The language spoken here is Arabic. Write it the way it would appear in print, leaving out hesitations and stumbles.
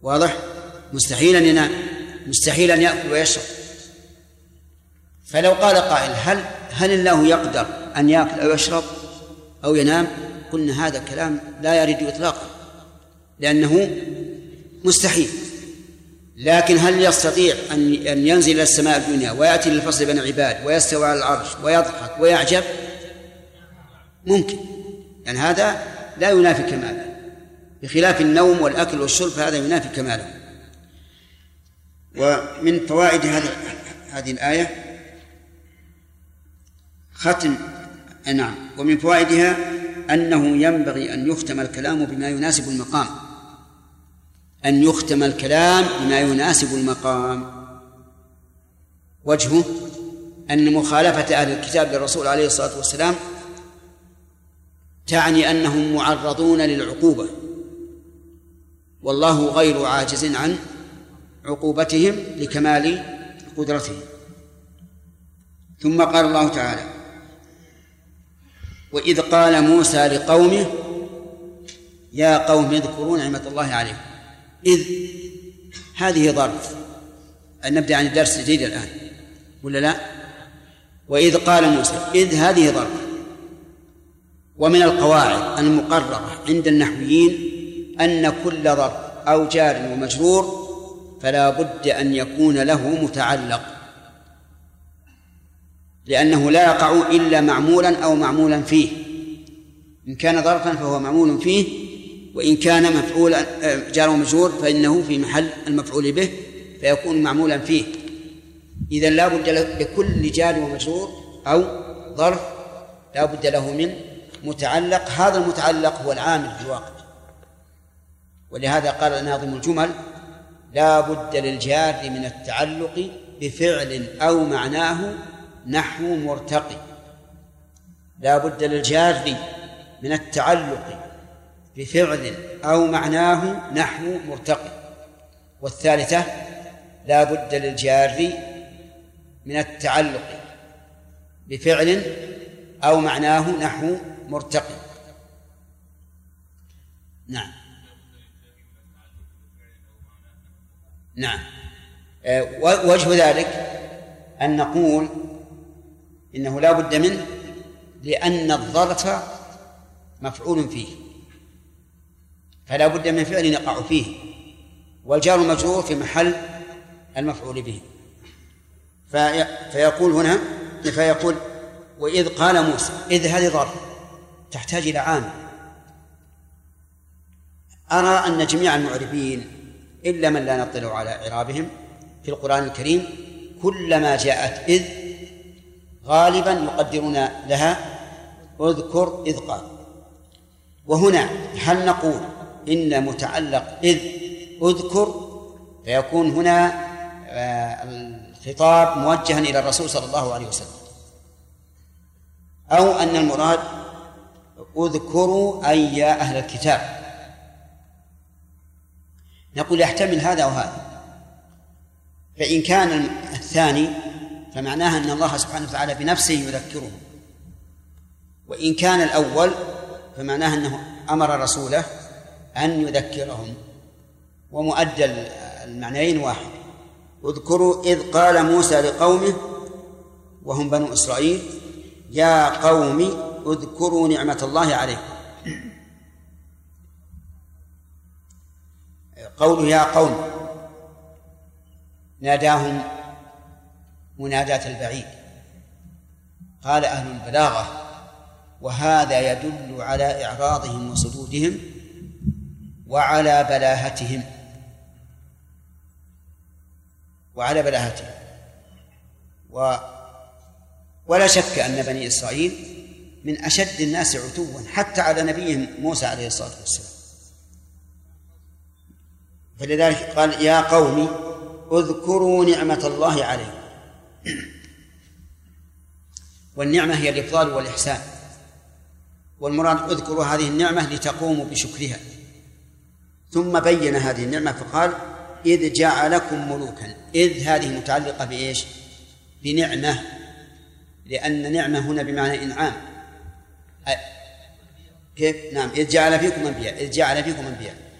واضح؟ مستحيل أن ينام، مستحيل أن يأكل ويشرب. فلو قال قائل هل الله يقدر أن يأكل أو يشرب أو ينام؟ قلنا هذا كلام لا يرد إطلاقا، لأنه مستحيل. لكن هل يستطيع أن ينزل إلى السماء الدنيا ويأتي للفصل بين العباد ويستوى على العرش ويضحك ويعجب؟ ممكن، يعني هذا لا ينافي كماله، بخلاف النوم والأكل والشرب فهذا ينافي كماله. ومن فوائد هذه الآية ختم، نعم، ومن فوائدها أنه ينبغي أن يختم الكلام بما يناسب المقام، أن يختم الكلام بما يناسب المقام. وجهه أن مخالفة أهل الكتاب للرسول عليه الصلاة والسلام تعني أنهم معرضون للعقوبة، والله غير عاجز عن عقوبتهم لكمال قدرته. ثم قال الله تعالى: وإذ قال موسى لقومه يا قوم اذكروا نعمة الله عليكم. إذ هذه ظرف، أن نبدأ عن الدرس الجديد الآن ولا لا؟ وإذ قال موسى، إذ هذه ظرف. ومن القواعد المقررة عند النحويين أن كل ظرف أو جار ومجرور فلا بد أن يكون له متعلق، لأنه لا يقع إلا معمولا أو معمولا فيه. إن كان ظرفا فهو معمول فيه، وإن كان مفعولا جار ومجرور فإنه في محل المفعول به فيكون معمولا فيه. إذا لا بد لكل جار ومجرور أو ظرف لا بد له من متعلق. هذا المتعلق هو العامل في الواقع، ولهذا قال ناظم الجمل: لا بد للجار من التعلق بفعل أو معناه نحو مرتقي. لا بد للجار من التعلق بفعل أو معناه نحو مرتقي. والثالثة: لا بد للجار من التعلق بفعل أو معناه نحو مرتقي. نعم نعم. وجه ذلك أن نقول إنه لا بد منه لأن الظرف مفعول فيه، فلا بد من فعل يقع فيه، والجار المجرور في محل المفعول به. فيقول هنا وإذ قال موسى. إذ هذه ظرف تحتاج إلى عامل. أرى أن جميع المعربين إلا من لا نطلع على إعرابهم في القرآن الكريم كلما جاءت إذ غالبا يقدرون لها اذكر إذ قال. وهنا هل نقول إن متعلق إذ أذكر فيكون هنا الخطاب موجها إلى الرسول صلى الله عليه وسلم، أو أن المراد اذكروا أي يا أهل الكتاب؟ نقول يحتمل هذا وهذا. فإن كان الثاني فمعناها أن الله سبحانه وتعالى بنفسه يذكرهم، وإن كان الأول فمعناها أنه أمر رسوله أن يذكرهم، ومؤدى المعنيين واحد. اذكروا إذ قال موسى لقومه وهم بنو إسرائيل يا قوم اذكروا نعمة الله عليكم. قوله يا قوم ناداهم مناداة البعيد. قال أهل البلاغة وهذا يدل على إعراضهم وصدودهم وعلى بلاهتهم ولا شك أن بني إسرائيل من أشد الناس عتوا حتى على نبيهم موسى عليه الصلاة والسلام. فلذلك قال يا قوم اذكروا نعمة الله عليكم. والنعمة هي الإفضال والإحسان، والمراد اذكروا هذه النعمة لتقوموا بشكرها. ثم بين هذه النعمة فقال إذ جعلكم ملوكا. إذ هذه متعلقة بإيش؟ بنعمة، لأن نعمة هنا بمعنى إنعام. كيف؟ نعم، إذ جعل فيكم أنبياء. إذ جعل فيكم أنبياء